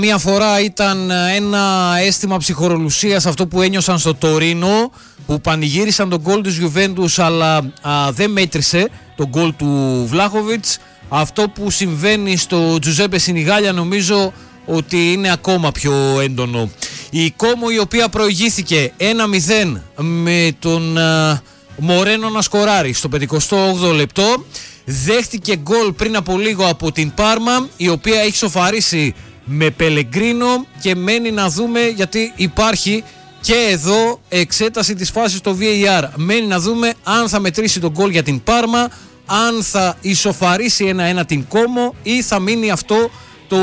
Μία φορά ήταν ένα αίσθημα ψυχορολουσίας αυτό που ένιωσαν στο Τωρίνο, που πανηγύρισαν τον γκολ της Γιουβέντους, αλλά δεν μέτρησε τον γκολ του Βλάχοβιτς. Αυτό που συμβαίνει στο Τζουζέπε Σενιγάλια νομίζω ότι είναι ακόμα πιο έντονο. Η Κόμο, η οποία προηγήθηκε 1-0 με τον Μορένο να σκοράρει στο 58ο λεπτό, δέχτηκε γκολ πριν από λίγο από την Πάρμα, η οποία έχει σοφαρίσει με Πελεγκρίνο, και μένει να δούμε, γιατί υπάρχει και εδώ εξέταση της φάσης στο VAR, μένει να δούμε αν θα μετρήσει τον γκολ για την Πάρμα, αν θα ισοφαρίσει 1-1 την Κόμο ή θα μείνει αυτό το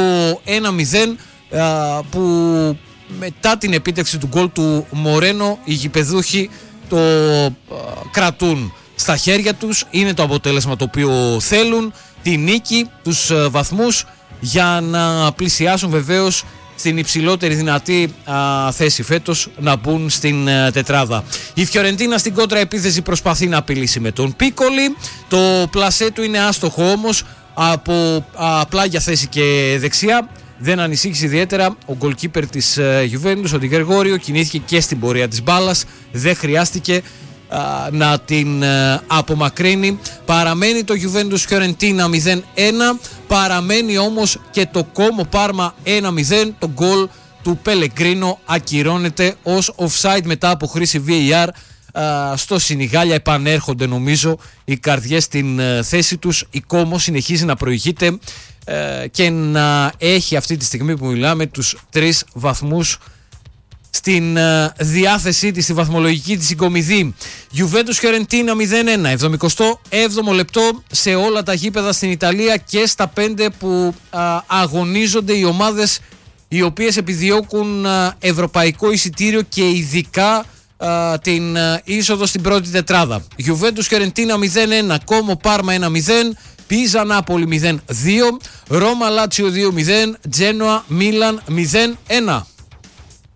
1-0 που μετά την επίτευξη του γκολ του Μορένο οι γηπεδούχοι το κρατούν στα χέρια τους. Είναι το αποτέλεσμα το οποίο θέλουν, τη νίκη, τους βαθμούς, για να πλησιάσουν βεβαίως στην υψηλότερη δυνατή θέση φέτος, να μπουν στην τετράδα. Η Φιωρεντίνα στην κόντρα επίθεση προσπαθεί να απειλήσει με τον Πίκολι. Το πλασέ του είναι άστοχο όμως από πλάγια θέση και δεξιά. Δεν ανησύχησε ιδιαίτερα ο γκολκίπερ της Γιουβέντους, ο Ντι Γκρεγόριο, κινήθηκε και στην πορεία της μπάλας, δεν χρειάστηκε να την απομακρύνει. Παραμένει το Γιουβέντους Φιωρεντίνα 0-1, παραμένει όμως και το Κόμο Πάρμα 1-0. Το γκολ του Πελεγκρίνο ακυρώνεται ως offside μετά από χρήση VAR στο Σενιγάλια. Επανέρχονται νομίζω οι καρδιές στην θέση τους. Η Κόμο συνεχίζει να προηγείται και να έχει αυτή τη στιγμή που μιλάμε τους 3 βαθμούς στην διάθεσή της, στη βαθμολογική της συγκομιδή. Γιουβέντους Φιωρεντίνα 0-1, 77ο λεπτό σε όλα τα γήπεδα στην Ιταλία και στα 5 που αγωνίζονται οι ομάδες οι οποίες επιδιώκουν ευρωπαϊκό εισιτήριο και ειδικά την είσοδο στην πρώτη τετράδα. Γιουβέντους Φιωρεντίνα 0-1, Κόμο Πάρμα 1-0, Πίζα Νάπολη 0-2, Ρώμα Λάτσιο 2-0, Τζένοα Μίλαν 0-1.